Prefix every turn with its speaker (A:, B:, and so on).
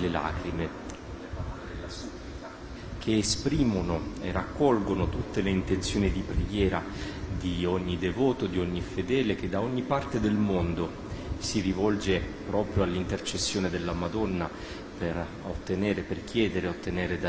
A: delle lacrime, che esprimono e raccolgono tutte le intenzioni di preghiera di ogni devoto, di ogni fedele che da ogni parte del mondo si rivolge proprio all'intercessione della Madonna per chiedere e ottenere da